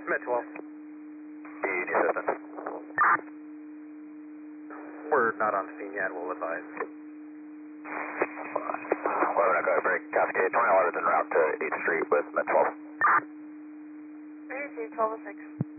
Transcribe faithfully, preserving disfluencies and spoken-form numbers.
Met twelve. Do you need assistance? We're not on scene yet, we'll advise. eleven Echo Break Cascade, twenty eleven en route to eighth Street with Met twelve. I received twelve oh six.